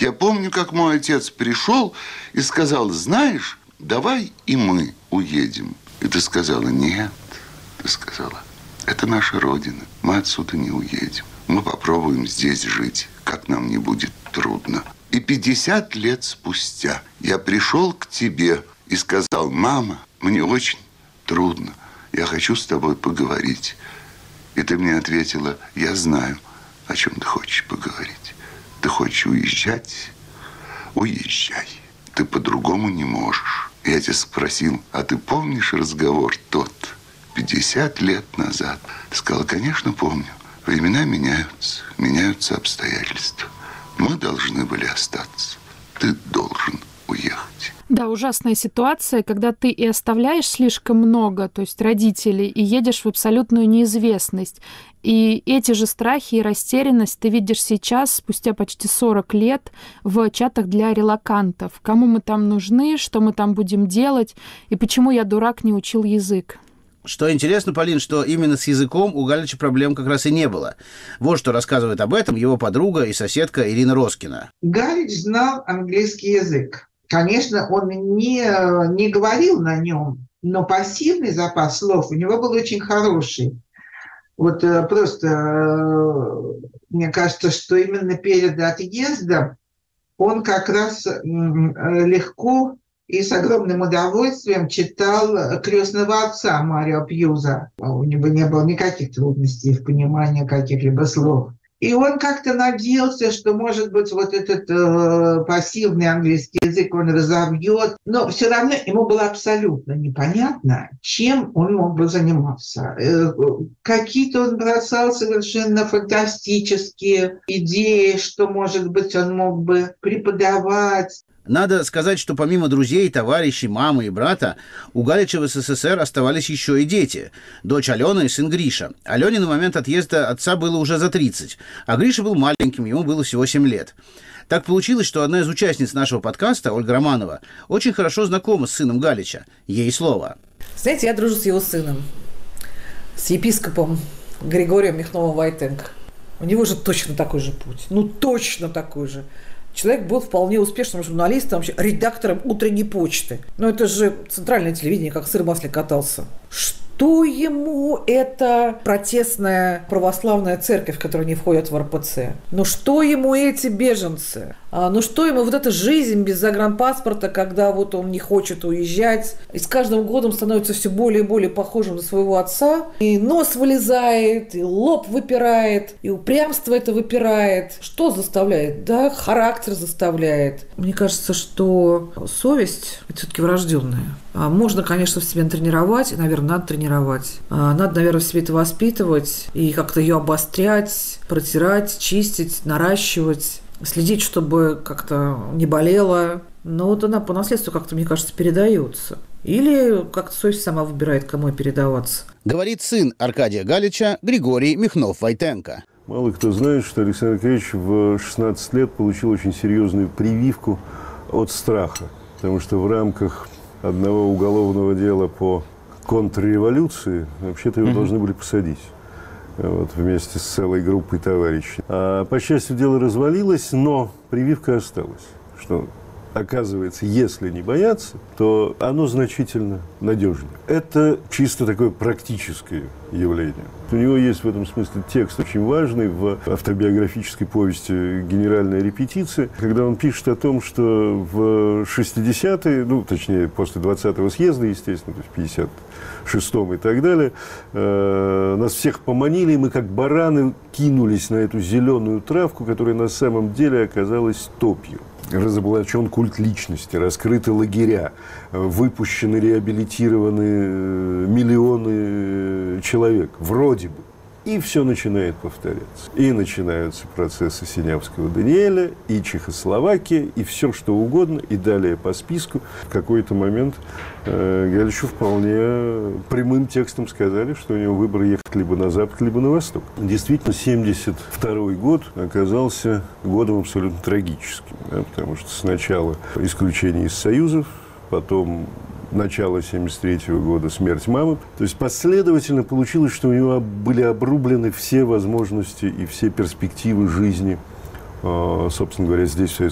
Я помню, как мой отец пришел и сказал: знаешь, давай и мы уедем. И ты сказала: нет. Ты сказала: это наша родина, мы отсюда не уедем. Мы попробуем здесь жить, как нам не будет трудно. И 50 лет спустя я пришел к тебе и сказал: мама, мне очень трудно, я хочу с тобой поговорить. И ты мне ответила: я знаю, о чем ты хочешь поговорить. Ты хочешь уезжать? Уезжай. Ты по-другому не можешь. Я тебя спросил: а ты помнишь разговор тот 50 лет назад? Ты сказала: конечно, помню. Времена меняются, меняются обстоятельства. Мы должны были остаться. Ты должен уехать. Да, ужасная ситуация, когда ты и оставляешь слишком много, то есть родителей, и едешь в абсолютную неизвестность. И эти же страхи и растерянность ты видишь сейчас, спустя почти 40 лет, в чатах для релокантов. Кому мы там нужны, что мы там будем делать, и почему я, дурак, не учил язык. Что интересно, Полин, что именно с языком у Галича проблем как раз и не было. Вот что рассказывает об этом его подруга и соседка Ирина Роскина. Галич знал английский язык. Конечно, он не говорил на нем, но пассивный запас слов у него был очень хороший. Вот просто мне кажется, что именно перед отъездом он как раз легко и с огромным удовольствием читал «Крестного отца» Марио Пьюза. У него не было никаких трудностей в понимании каких-либо слов. И он как-то надеялся, что, может быть, вот этот пассивный английский язык он разовьет. Но все равно ему было абсолютно непонятно, чем он мог бы заниматься. Какие-то он бросал совершенно фантастические идеи, что, может быть, он мог бы преподавать. Надо сказать, что помимо друзей, товарищей, мамы и брата, у Галича в СССР оставались еще и дети. Дочь Алена и сын Гриша. Алене на момент отъезда отца было уже за 30, а Гриша был маленьким, ему было всего 7 лет. Так получилось, что одна из участниц нашего подкаста, Ольга Романова, очень хорошо знакома с сыном Галича. Ей слово. Знаете, я дружу с его сыном, с епископом Григорием Михновым-Войтенко. У него же точно такой же путь. Ну, точно такой же. Человек был вполне успешным журналистом, вообще редактором «Утренней почты». Но это же центральное телевидение, как сыр в масле катался. Что ему эта протестная православная церковь, которая не входит в РПЦ? Ну что ему эти беженцы? Ну что ему вот эта жизнь без загранпаспорта, когда вот он не хочет уезжать, и с каждым годом становится все более и более похожим на своего отца, и нос вылезает, и лоб выпирает, и упрямство это выпирает. Что заставляет? Да, характер заставляет. Мне кажется, что совесть – это все-таки врожденная. Можно, конечно, в себе тренировать, и, наверное, надо тренировать. Надо, наверное, в себе это воспитывать и как-то ее обострять, протирать, чистить, наращивать, следить, чтобы как-то не болело. Но вот она по наследству как-то, мне кажется, передается. Или как-то совесть сама выбирает, кому передаваться. Говорит сын Аркадия Галича Григорий Михнов-Войтенко. Мало кто знает, что Александр Аркадьевич в 16 лет получил очень серьезную прививку от страха. Потому что в рамках одного уголовного дела по контрреволюции вообще-то его должны были посадить. Вот, вместе с целой группой товарищей. По счастью, дело развалилось, но прививка осталась. Что, оказывается, если не бояться, то оно значительно надежнее. Это чисто такое практическое явление. У него есть в этом смысле текст очень важный в автобиографической повести «Генеральная репетиция», когда он пишет о том, что в 60-е, ну, точнее, после 20-го съезда, естественно, то есть в 56-м и так далее, нас всех поманили, и мы как бараны кинулись на эту зеленую травку, которая на самом деле оказалась топью. Разоблачен культ личности, раскрыты лагеря, выпущены, реабилитированы миллионы человек, вроде бы. И все начинает повторяться. И начинаются процессы Синявского Даниэля, и Чехословакия, и все что угодно, и далее по списку. В какой-то момент Галичу вполне прямым текстом сказали, что у него выбор ехать либо на запад, либо на восток. Действительно, 1972 год оказался годом абсолютно трагическим, да, потому что сначала исключение из союзов, потом начало 1973 года смерть мамы. То есть последовательно получилось, что у него были обрублены все возможности и все перспективы жизни, собственно говоря, здесь, в